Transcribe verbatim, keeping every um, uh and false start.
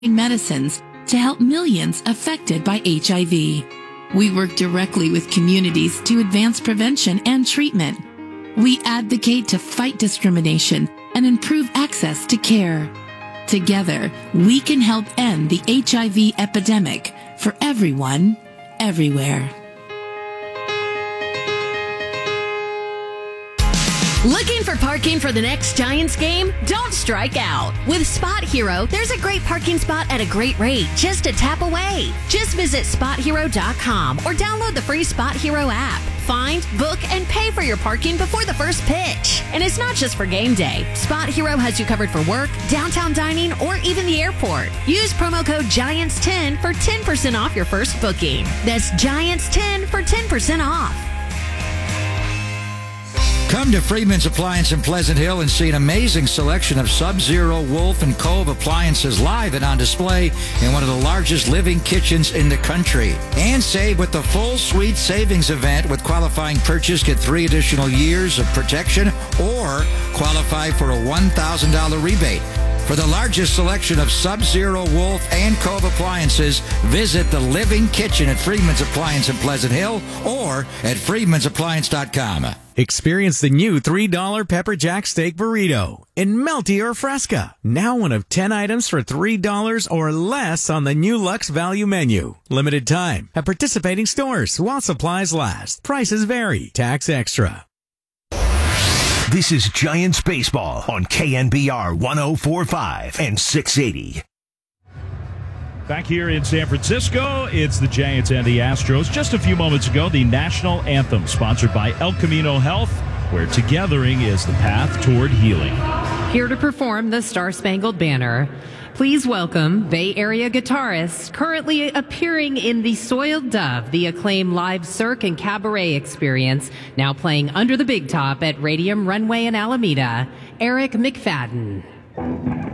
medicines to help millions affected by H I V. We work directly with communities to advance prevention and treatment. We advocate to fight discrimination and improve access to care. Together, we can help end the H I V epidemic for everyone, everywhere. Looking for parking for the next Giants game? Don't strike out. With Spot Hero, there's a great parking spot at a great rate just a tap away. Just visit spot hero dot com or download the free Spot Hero app. Find, book, and pay for your parking before the first pitch. And it's not just for game day. Spot Hero has you covered for work, downtown dining, or even the airport. Use promo code Giants ten for ten percent off your first booking. That's Giants ten for ten percent off. Come to Freedman's Appliance in Pleasant Hill and see an amazing selection of Sub-Zero, Wolf, and Cove appliances live and on display in one of the largest living kitchens in the country. And save with the full suite savings event with qualifying purchase. Get three additional years of protection or qualify for a one thousand dollars rebate. For the largest selection of Sub-Zero, Wolf, and Cove appliances, visit the Living Kitchen at Freedman's Appliance in Pleasant Hill or at freedmans appliance dot com. Experience the new three dollar Pepper Jack Steak Burrito in Melty or Fresca. Now one of ten items for three dollars or less on the new Lux Value Menu. Limited time at participating stores while supplies last. Prices vary. Tax extra. This is Giants Baseball on K N B R one oh four point five and six eighty. Back here in San Francisco, it's the Giants and the Astros. Just a few moments ago, the national anthem sponsored by El Camino Health, where togethering is the path toward healing. Here to perform the Star-Spangled Banner, please welcome Bay Area guitarist, currently appearing in the Soiled Dove, the acclaimed live cirque and cabaret experience, now playing under the big top at Radium Runway in Alameda, Eric McFadden.